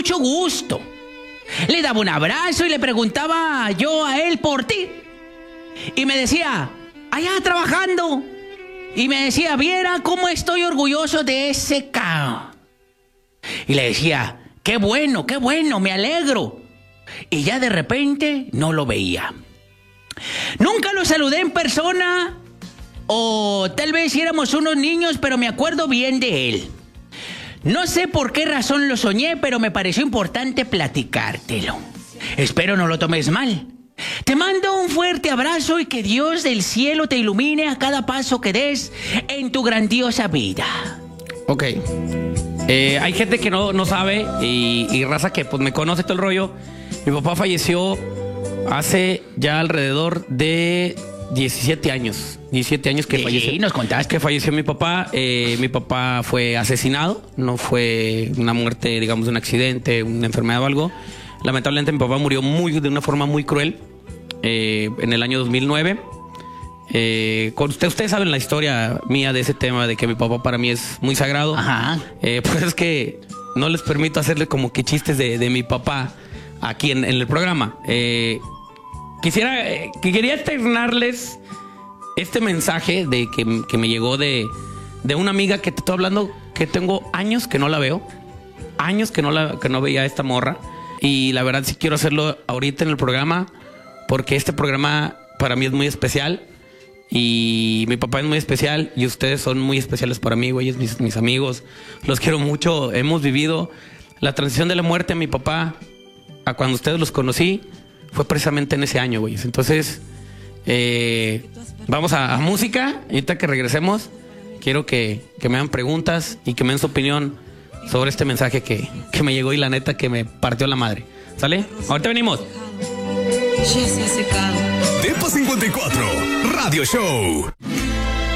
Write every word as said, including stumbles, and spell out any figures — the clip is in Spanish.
mucho gusto. Le daba un abrazo y le preguntaba yo a él por ti. Y me decía, allá trabajando. Y me decía, viera cómo estoy orgulloso de ese cabrón. Y le decía, qué bueno, qué bueno, me alegro. Y ya de repente no lo veía. Nunca lo saludé en persona, o tal vez éramos unos niños, pero me acuerdo bien de él. No sé por qué razón lo soñé, pero me pareció importante platicártelo. Espero no lo tomes mal. Te mando un fuerte abrazo y que Dios del cielo te ilumine a cada paso que des en tu grandiosa vida. Ok. Eh, hay gente que no, no sabe y, y raza que pues me conoce todo el rollo. Mi papá falleció hace ya alrededor de diecisiete años. diecisiete años que Sí, falleció. nos contaste. Que falleció mi papá. Eh, mi papá fue asesinado. No fue una muerte, digamos, de un accidente, una enfermedad o algo. Lamentablemente mi papá murió muy, de una forma muy cruel eh, en el año dos mil nueve. Eh, con usted, ustedes saben la historia mía de ese tema, de que mi papá para mí es muy sagrado. Ajá. Eh, pues es que no les permito hacerle como que chistes de, de mi papá aquí en, en el programa. Eh, quisiera, eh, que quería externarles este mensaje de que, que me llegó de, de una amiga que te estoy hablando, que tengo años que no la veo, años que no, la, que no veía a esta morra. Y la verdad sí quiero hacerlo ahorita en el programa, porque este programa para mí es muy especial. Y mi papá es muy especial y ustedes son muy especiales para mí, güey, mis, mis amigos. Los quiero mucho. Hemos vivido la transición de la muerte de mi papá a cuando ustedes los conocí. Fue precisamente en ese año, güey. Entonces, eh, vamos a, a música. Ahorita que regresemos, quiero que, que me hagan preguntas y que me den su opinión sobre este mensaje que, que me llegó y la neta que me partió la madre. ¿Sale? Ahorita venimos. Ya se ha secado. Depa cincuenta y cuatro, Radio Show.